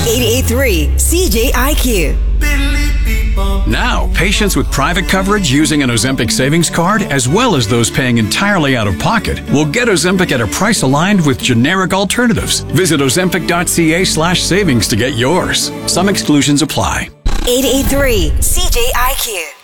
883 CJIQ. Now, patients with private coverage using an Ozempic savings card, as well as those paying entirely out of pocket, will get Ozempic at a price aligned with generic alternatives. Visit ozempic.ca/savings to get yours. Some exclusions apply. 883 CJIQ.